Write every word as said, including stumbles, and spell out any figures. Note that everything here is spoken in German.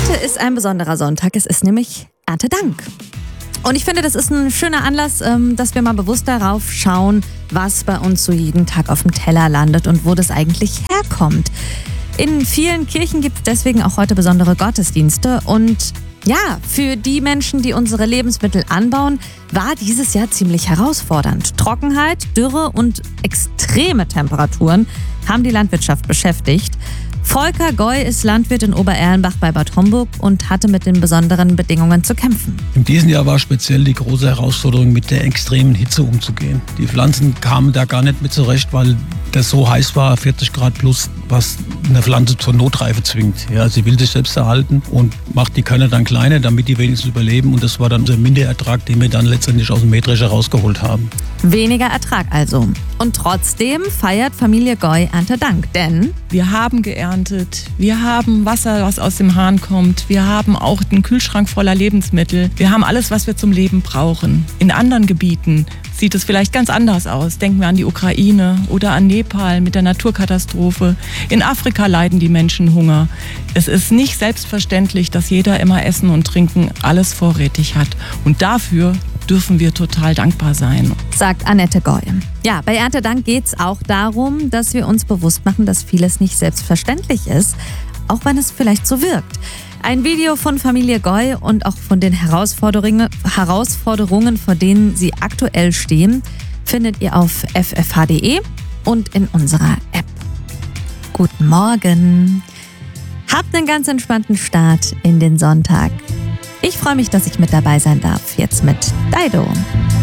Heute ist ein besonderer Sonntag. Es ist nämlich Erntedank. Und ich finde, das ist ein schöner Anlass, dass wir mal bewusst darauf schauen, was bei uns so jeden Tag auf dem Teller landet und wo das eigentlich herkommt. In vielen Kirchen gibt es deswegen auch heute besondere Gottesdienste. Und ja, für die Menschen, die unsere Lebensmittel anbauen, war dieses Jahr ziemlich herausfordernd. Trockenheit, Dürre und extreme Temperaturen haben die Landwirtschaft beschäftigt. Volker Goy ist Landwirt in Obererlenbach bei Bad Homburg und hatte mit den besonderen Bedingungen zu kämpfen. In diesem Jahr war speziell die große Herausforderung, mit der extremen Hitze umzugehen. Die Pflanzen kamen da gar nicht mit zurecht, weil das so heiß war, vierzig Grad plus, was eine Pflanze zur Notreife zwingt. Ja, sie will sich selbst erhalten und macht die Körner dann kleiner, damit die wenigstens überleben. Und das war dann unser Minderertrag, den wir dann letztendlich aus dem Mähdrescher rausgeholt haben. Weniger Ertrag also. Und trotzdem feiert Familie Goy Erntedank, denn wir haben geerntet, wir haben Wasser, was aus dem Hahn kommt, wir haben auch den Kühlschrank voller Lebensmittel, wir haben alles, was wir zum Leben brauchen. In anderen Gebieten sieht es vielleicht ganz anders aus. Denken wir an die Ukraine oder an Nepal mit der Naturkatastrophe. In Afrika leiden die Menschen Hunger. Es ist nicht selbstverständlich, dass jeder immer Essen und Trinken alles vorrätig hat. Und dafür dürfen wir total dankbar sein, sagt Annette Goy. Ja, bei Erntedank geht es auch darum, dass wir uns bewusst machen, dass vieles nicht selbstverständlich ist, auch wenn es vielleicht so wirkt. Ein Video von Familie Goy und auch von den Herausforderungen, Herausforderungen, vor denen sie aktuell stehen, findet ihr auf f f h punkt d e und in unserer App. Guten Morgen. Habt einen ganz entspannten Start in den Sonntag. Ich freue mich, dass ich mit dabei sein darf, jetzt mit Dido.